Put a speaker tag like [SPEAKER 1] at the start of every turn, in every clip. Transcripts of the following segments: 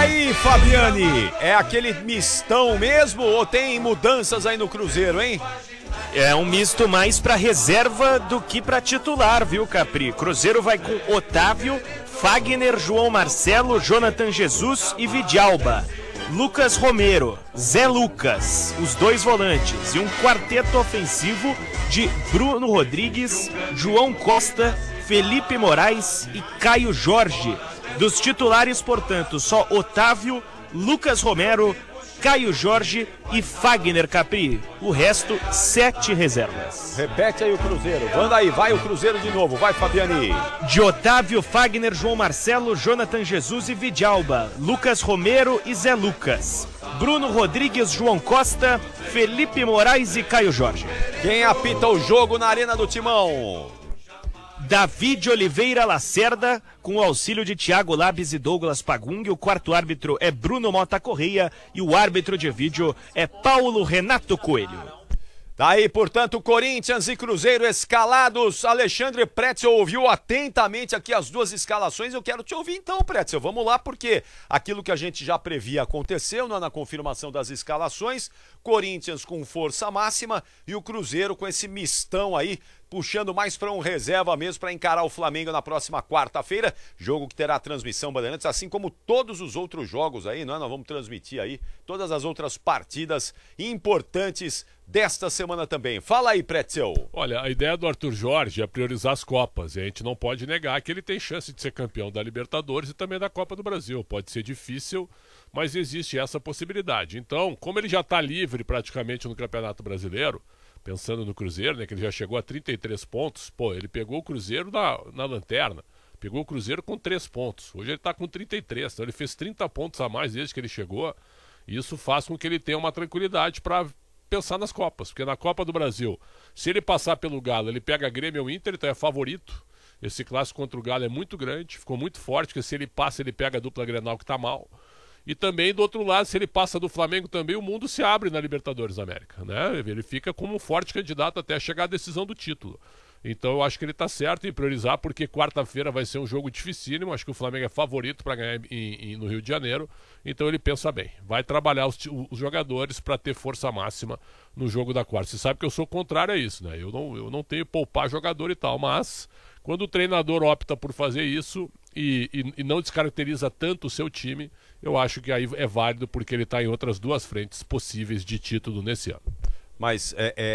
[SPEAKER 1] aí, Fabiane, é aquele mistão mesmo ou tem mudanças aí no Cruzeiro, hein?
[SPEAKER 2] É um misto mais para reserva do que para titular, viu, Capri? Cruzeiro vai com Otávio, Fagner, João Marcelo, Jonathan Jesus e Vidalba. Lucas Romero, Zé Lucas, os dois volantes, e um quarteto ofensivo de Bruno Rodrigues, João Costa, Felipe Moraes e Caio Jorge. Dos titulares, portanto, só Otávio, Lucas Romero, Caio Jorge e Fagner, Capri. O resto, 7 reservas.
[SPEAKER 1] Repete aí o Cruzeiro. Manda aí, vai o Cruzeiro de novo. Vai, Fabiane.
[SPEAKER 2] De Otávio, Fagner, João Marcelo, Jonathan Jesus e Vidalba. Lucas Romero e Zé Lucas. Bruno Rodrigues, João Costa, Felipe Moraes e Caio Jorge.
[SPEAKER 1] Quem apita o jogo na Arena do Timão?
[SPEAKER 2] David Oliveira Lacerda, com o auxílio de Thiago Labes e Douglas Pagung. O quarto árbitro é Bruno Mota Correia e o árbitro de vídeo é Paulo Renato Coelho.
[SPEAKER 1] Daí, portanto, Corinthians e Cruzeiro escalados. Alexandre Pretzel ouviu atentamente aqui as duas escalações. Eu quero te ouvir então, Pretzel. Vamos lá, porque aquilo que a gente já previa aconteceu, né, na confirmação das escalações. Corinthians com força máxima e o Cruzeiro com esse mistão aí, puxando mais para um reserva mesmo para encarar o Flamengo na próxima quarta-feira. Jogo que terá transmissão Bandeirantes, assim como todos os outros jogos aí, né? Nós vamos transmitir aí todas as outras partidas importantes desta semana também. Fala aí, Pretzel.
[SPEAKER 3] Olha, a ideia do Arthur Jorge é priorizar as Copas. E a gente não pode negar que ele tem chance de ser campeão da Libertadores e também da Copa do Brasil. Pode ser difícil, mas existe essa possibilidade. Então, como ele já está livre praticamente no Campeonato Brasileiro, pensando no Cruzeiro, né, que ele já chegou a 33 pontos, pô, ele pegou o Cruzeiro na lanterna, pegou o Cruzeiro com 3 pontos, hoje ele está com 33, então ele fez 30 pontos a mais desde que ele chegou, e isso faz com que ele tenha uma tranquilidade para pensar nas Copas, porque na Copa do Brasil, se ele passar pelo Galo, ele pega Grêmio ou Inter, então é favorito, esse clássico contra o Galo é muito grande, ficou muito forte, porque se ele passa, ele pega a dupla Grenal que está mal. E também, do outro lado, se ele passa do Flamengo também, o mundo se abre na Libertadores da América, né? Ele fica como um forte candidato até chegar à decisão do título. Então eu acho que ele está certo em priorizar, porque quarta-feira vai ser um jogo dificílimo, acho que o Flamengo é favorito para ganhar no Rio de Janeiro, então ele pensa bem, vai trabalhar os jogadores para ter força máxima no jogo da quarta. Você sabe que eu sou contrário a isso, né? Eu não tenho poupar jogador e tal, mas quando o treinador opta por fazer isso e não descaracteriza tanto o seu time, eu acho que aí é válido, porque ele está em outras duas frentes possíveis de título nesse ano.
[SPEAKER 1] Mas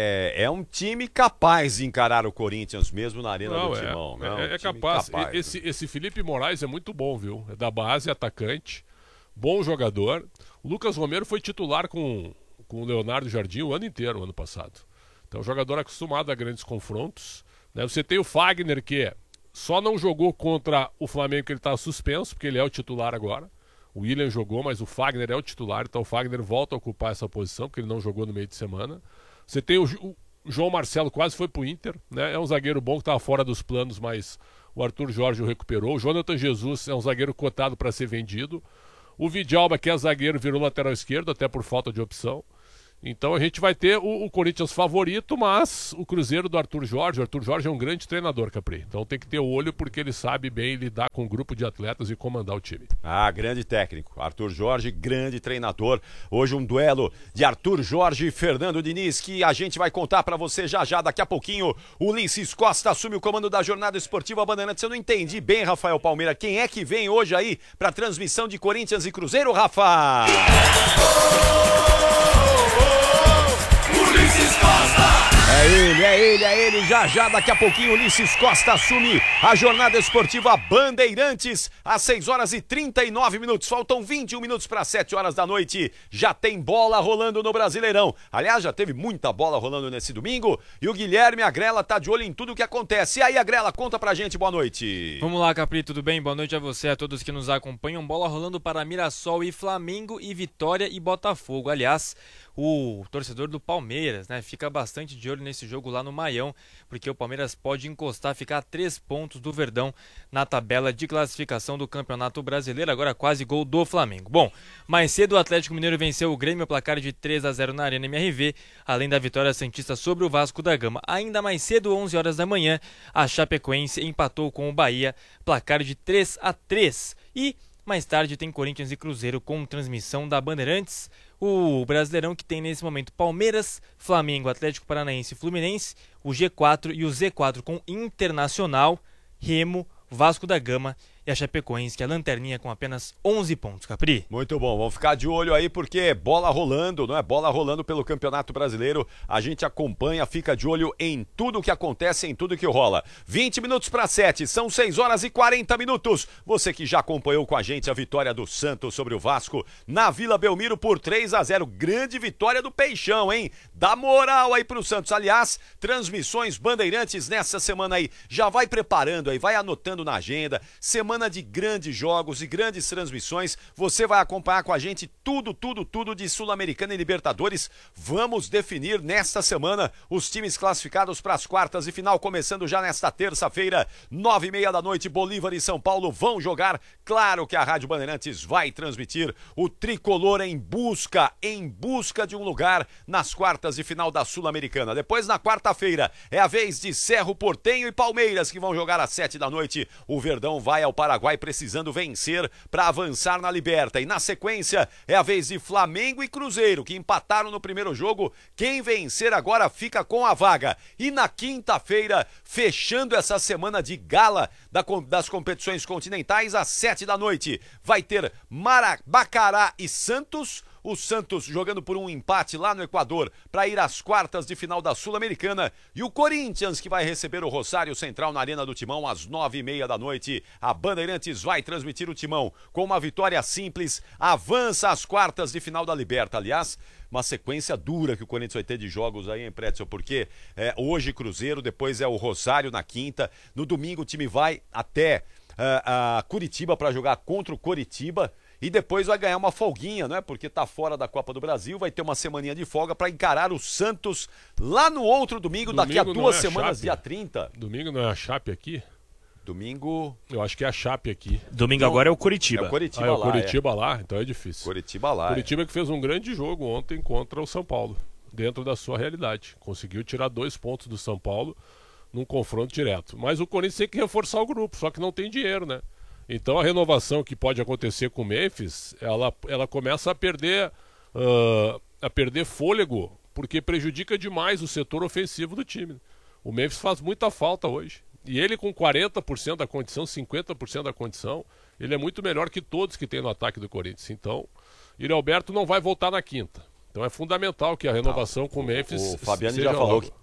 [SPEAKER 1] é um time capaz de encarar o Corinthians mesmo na Arena do Timão.
[SPEAKER 3] É capaz. Esse Felipe Moraes é muito bom, viu? É da base, atacante, bom jogador. O Lucas Romero foi titular com o Leonardo Jardim o ano inteiro, ano passado. Então, um jogador acostumado a grandes confrontos, né? Você tem o Fagner, que só não jogou contra o Flamengo, que ele está suspenso, porque ele é o titular agora. O William jogou, mas o Fagner é o titular, então o Fagner volta a ocupar essa posição, porque ele não jogou no meio de semana. Você tem o João Marcelo, quase foi pro Inter, né? É um zagueiro bom que estava fora dos planos, mas o Arthur Jorge o recuperou. O Jonathan Jesus é um zagueiro cotado para ser vendido. O Vidalba, que é zagueiro, virou lateral esquerdo, até por falta de opção. Então a gente vai ter o Corinthians favorito, mas o Cruzeiro do Arthur Jorge. O Arthur Jorge é um grande treinador, Capri. Então tem que ter o olho, porque ele sabe bem lidar com um grupo de atletas e comandar o time.
[SPEAKER 1] Ah, grande técnico. Arthur Jorge, grande treinador. Hoje um duelo de Arthur Jorge e Fernando Diniz, que a gente vai contar pra você já. Daqui a pouquinho, o Ulisses Costa assume o comando da Jornada Esportiva Bandeirantes. Eu não entendi bem, Rafael Palmeira. Quem é que vem hoje aí pra transmissão de Corinthians e Cruzeiro, Rafa? Ulisses Costa! É ele, já, daqui a pouquinho Ulisses Costa assume a Jornada Esportiva Bandeirantes, às 6h39, faltam 21 minutos para 7 horas da noite, já tem bola rolando no Brasileirão, aliás, já teve muita bola rolando nesse domingo, e o Guilherme Agrela tá de olho em tudo que acontece. E aí, Agrela, conta pra gente, boa noite.
[SPEAKER 4] Vamos lá, Capri, tudo bem? Boa noite a você, a todos que nos acompanham. Bola rolando para Mirassol e Flamengo, e Vitória e Botafogo. Aliás, o torcedor do Palmeiras, né, fica bastante de olho nesse jogo lá no Maião, porque o Palmeiras pode encostar, ficar a 3 pontos do Verdão na tabela de classificação do Campeonato Brasileiro, agora quase gol do Flamengo. Bom, mais cedo o Atlético Mineiro venceu o Grêmio, placar de 3-0 na Arena MRV, além da vitória santista sobre o Vasco da Gama. Ainda mais cedo, 11 horas da manhã, a Chapecoense empatou com o Bahia, placar de 3-3. E Mais tarde tem Corinthians e Cruzeiro com transmissão da Bandeirantes. O Brasileirão que tem nesse momento Palmeiras, Flamengo, Atlético Paranaense e Fluminense. O G4 e o Z4 com Internacional, Remo, Vasco da Gama e a Chapecoense, que é a lanterninha com apenas 11 pontos, Capri.
[SPEAKER 1] Muito bom, vamos ficar de olho aí porque bola rolando, não é? Bola rolando pelo Campeonato Brasileiro, a gente acompanha, fica de olho em tudo que acontece, em tudo que rola. 20 minutos para 7, são 6 horas e 40 minutos. Você que já acompanhou com a gente a vitória do Santos sobre o Vasco na Vila Belmiro por 3-0, grande vitória do Peixão, hein? Dá moral aí pro Santos, aliás, transmissões Bandeirantes nessa semana aí, já vai preparando aí, vai anotando na agenda, semana de grandes jogos e grandes transmissões, você vai acompanhar com a gente tudo de Sul-Americana e Libertadores. Vamos definir nesta semana os times classificados para as quartas de final, começando já nesta terça-feira, 9h30 da noite, Bolívar e São Paulo vão jogar. Claro que a Rádio Bandeirantes vai transmitir o tricolor em busca de um lugar nas quartas de final da Sul-Americana. Depois, na quarta-feira, é a vez de Cerro Porteño e Palmeiras, que vão jogar às 7 da noite. O Verdão vai ao Paraguai precisando vencer para avançar na Liberta. E na sequência, é a vez de Flamengo e Cruzeiro, que empataram no primeiro jogo. Quem vencer agora fica com a vaga. E na quinta-feira, fechando essa semana de gala das competições continentais, às 7 da noite, vai ter Macará e Santos. O Santos jogando por um empate lá no Equador para ir às quartas de final da Sul-Americana. E o Corinthians que vai receber o Rosário Central na Arena do Timão às 9h30 da noite. A Bandeirantes vai transmitir o Timão com uma vitória simples. Avança às quartas de final da Liberta. Aliás, uma sequência dura que o Corinthians vai ter de jogos aí, hein, Pretzel? Porque hoje Cruzeiro, depois é o Rosário na quinta. No domingo o time vai até a Curitiba para jogar contra o Coritiba. E depois vai ganhar uma folguinha, né? Porque tá fora da Copa do Brasil, vai ter uma semaninha de folga para encarar o Santos lá no outro domingo daqui a 2 semanas, dia 30.
[SPEAKER 3] Domingo não é a Chape aqui?
[SPEAKER 1] Domingo...
[SPEAKER 3] Eu acho que é a Chape aqui.
[SPEAKER 2] Domingo agora é o Curitiba.
[SPEAKER 1] É o Curitiba
[SPEAKER 3] lá. É o Curitiba lá, então é difícil.
[SPEAKER 1] Curitiba lá.
[SPEAKER 3] Curitiba que fez um grande jogo ontem contra o São Paulo, dentro da sua realidade. Conseguiu tirar 2 pontos do São Paulo num confronto direto. Mas o Corinthians tem que reforçar o grupo, só que não tem dinheiro, né? Então a renovação que pode acontecer com o Memphis, ela começa a perder fôlego, porque prejudica demais o setor ofensivo do time. O Memphis faz muita falta hoje. E ele com 40% da condição, 50% da condição, ele é muito melhor que todos que tem no ataque do Corinthians. Então, Yuri Alberto não vai voltar na quinta. Então é fundamental que a renovação com o Memphis...
[SPEAKER 1] O Fabiano já falou que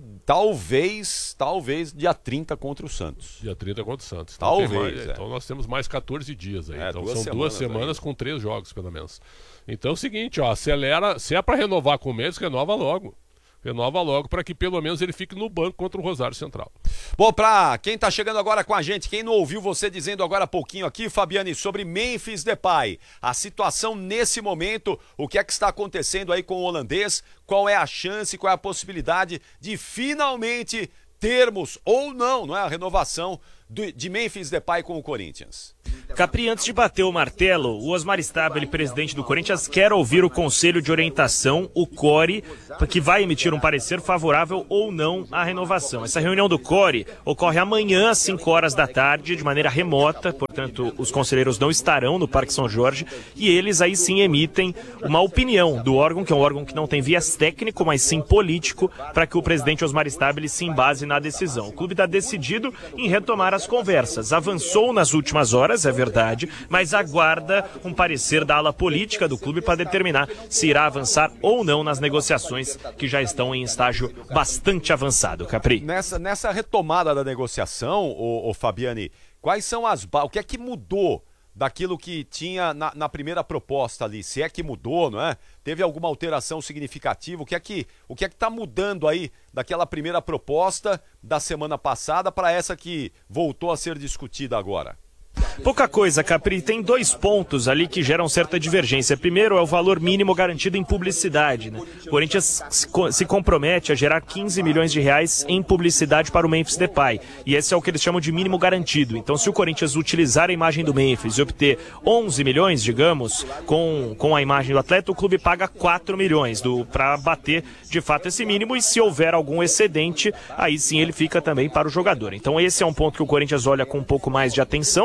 [SPEAKER 1] talvez dia 30 contra o Santos.
[SPEAKER 3] Dia 30 contra o Santos. Então,
[SPEAKER 1] talvez.
[SPEAKER 3] Então nós temos mais 14 dias aí. Então são 2 semanas com 3 jogos, pelo menos. Então é o seguinte, ó, acelera. Se é para renovar com o Memphis, renova logo. Renova logo para que pelo menos ele fique no banco contra o Rosário Central.
[SPEAKER 1] Bom, pra quem tá chegando agora com a gente, quem não ouviu você dizendo agora há pouquinho aqui, Fabiane, sobre Memphis Depay, a situação nesse momento, o que é que está acontecendo aí com o holandês, qual é a chance, qual é a possibilidade de finalmente termos ou não é a renovação de Memphis Depay com o Corinthians.
[SPEAKER 2] Capri, antes de bater o martelo, o Osmar Stabile, presidente do Corinthians, quer ouvir o Conselho de Orientação, o CORE, que vai emitir um parecer favorável ou não à renovação. Essa reunião do CORE ocorre amanhã às 5 horas da tarde, de maneira remota, portanto os conselheiros não estarão no Parque São Jorge, e eles aí sim emitem uma opinião do órgão, que é um órgão que não tem viés técnico, mas sim político, para que o presidente Osmar Stabile se embase na decisão. O clube está decidido em retomar as conversas. Avançou nas últimas horas, é verdade, mas aguarda um parecer da ala política do clube para determinar se irá avançar ou não nas negociações que já estão em estágio bastante avançado, Capri.
[SPEAKER 1] Nessa retomada da negociação, o Fabiane, quais são o que é que mudou daquilo que tinha na primeira proposta ali? Se é que mudou, não é? Teve alguma alteração significativa? O que é que está mudando aí daquela primeira proposta da semana passada para essa que voltou a ser discutida agora?
[SPEAKER 2] Pouca coisa, Capri. Tem 2 pontos ali que geram certa divergência. Primeiro é o valor mínimo garantido em publicidade, né? O Corinthians se compromete a gerar 15 milhões de reais em publicidade para o Memphis Depay. E esse é o que eles chamam de mínimo garantido. Então, se o Corinthians utilizar a imagem do Memphis e obter 11 milhões, digamos, com a imagem do atleta, o clube paga 4 milhões para bater, de fato, esse mínimo. E se houver algum excedente, aí sim ele fica também para o jogador. Então, esse é um ponto que o Corinthians olha com um pouco mais de atenção para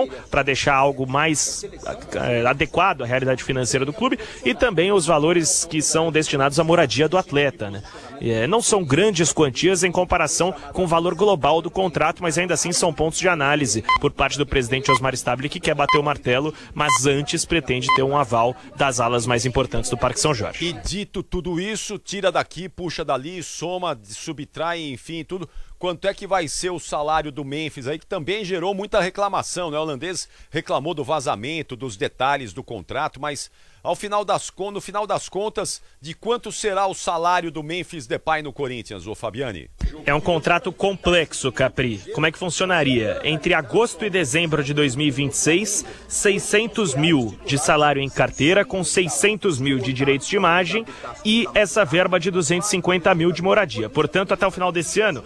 [SPEAKER 2] deixar algo mais adequado à realidade financeira do clube, e também os valores que são destinados à moradia do atleta, né? Não são grandes quantias em comparação com o valor global do contrato, mas ainda assim são pontos de análise por parte do presidente Osmar Stabile, que quer bater o martelo, mas antes pretende ter um aval das alas mais importantes do Parque São Jorge.
[SPEAKER 1] E dito tudo isso, tira daqui, puxa dali, soma, subtrai, enfim, tudo. Quanto é que vai ser o salário do Memphis aí, que também gerou muita reclamação, né? O holandês reclamou do vazamento, dos detalhes do contrato, mas no final das contas, de quanto será o salário do Memphis Depay no Corinthians, ô Fabiani?
[SPEAKER 2] É um contrato complexo, Capri. Como é que funcionaria? Entre agosto e dezembro de 2026, 600 mil de salário em carteira, com 600 mil de direitos de imagem e essa verba de 250 mil de moradia. Portanto, até o final desse ano,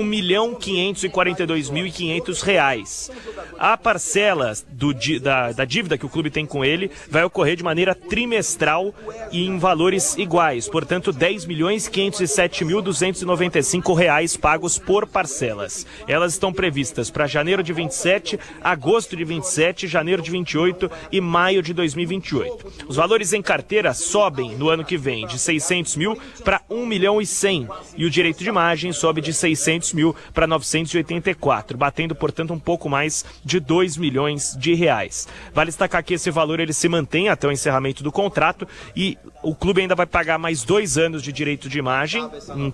[SPEAKER 2] R$1.542.500. A parcela da dívida que o clube tem com ele vai ocorrer de maneira trimestral e em valores iguais. Portanto, R$10.507.295 pagos por parcelas. Elas estão previstas para janeiro de 27, agosto de 27, janeiro de 28 e maio de 2028. Os valores em carteira sobem no ano que vem de 600 mil para 1.100.000 e o direito de imagem sobe de 600 mil para 984, batendo, portanto, um pouco mais de 2 milhões de reais. Vale destacar que esse valor ele se mantém até o encerramento do contrato e o clube ainda vai pagar mais 2 anos de direito de imagem, em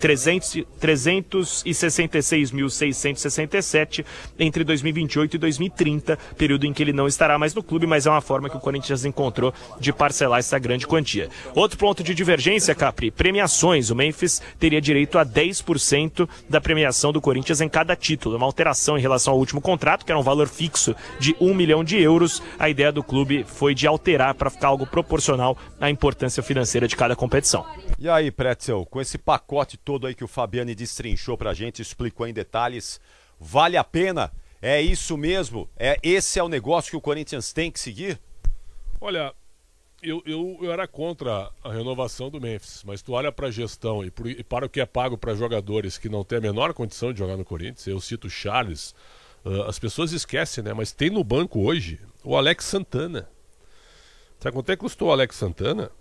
[SPEAKER 2] 366.667 entre 2028 e 2030, período em que ele não estará mais no clube, mas é uma forma que o Corinthians encontrou de parcelar essa grande quantia. Outro ponto de divergência, Capri, premiações. O Memphis teria direito a 10% da premiação do Corinthians em cada título, uma alteração em relação ao último contrato, que era um valor fixo de 1 milhão de euros. A ideia do clube foi de alterar para ficar algo proporcional à importância financeira de cada competição.
[SPEAKER 1] E aí, Pretzel, com esse pacote todo aí que o Fabiani destrinchou pra gente, explicou em detalhes, vale a pena? É isso mesmo? Esse é o negócio que o Corinthians tem que seguir?
[SPEAKER 3] Olha, eu era contra a renovação do Memphis, mas tu olha para a gestão e para o que é pago para jogadores que não têm a menor condição de jogar no Corinthians, eu cito o Charles, as pessoas esquecem, né? Mas tem no banco hoje o Alex Santana. Sabe quanto é que custou o Alex Santana?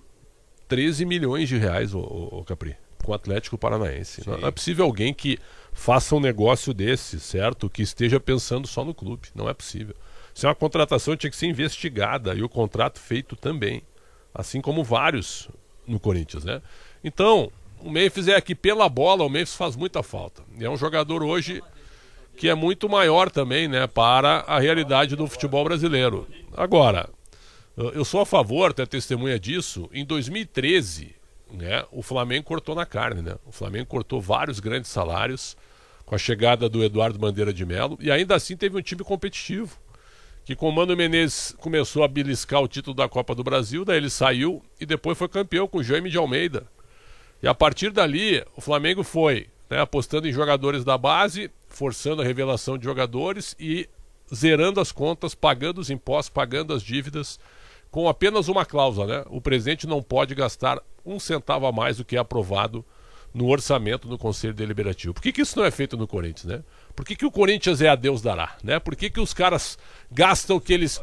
[SPEAKER 3] 13 milhões de reais, o Capri, com o Atlético Paranaense. Não é possível alguém que faça um negócio desse, certo? Que esteja pensando só no clube. Não é possível. Se é uma contratação, tinha que ser investigada e o contrato feito também. Assim como vários no Corinthians, né? Então, o Memphis é aqui pela bola, o Memphis faz muita falta. E é um jogador hoje que é muito maior também, né? Para a realidade do futebol brasileiro. Agora, eu sou a favor, até testemunha disso, em 2013, né, o Flamengo cortou na carne, né? O Flamengo cortou vários grandes salários com a chegada do Eduardo Bandeira de Melo e ainda assim teve um time competitivo, que com o Mano Menezes começou a beliscar o título da Copa do Brasil, daí ele saiu e depois foi campeão com o Jaime de Almeida. E a partir dali, o Flamengo foi, né, apostando em jogadores da base, forçando a revelação de jogadores e zerando as contas, pagando os impostos, pagando as dívidas, com apenas uma cláusula, né? O presidente não pode gastar um centavo a mais do que é aprovado no orçamento do Conselho Deliberativo. Por que isso não é feito no Corinthians, né? Por que o Corinthians é a Deus dará, né? Por que os caras gastam o que eles